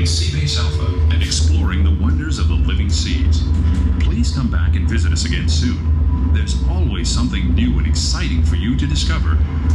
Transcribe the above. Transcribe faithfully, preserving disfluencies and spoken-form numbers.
Seabase Alpha and exploring the wonders of the living seas. Please come back and visit us again soon. There's always something new and exciting for you to discover.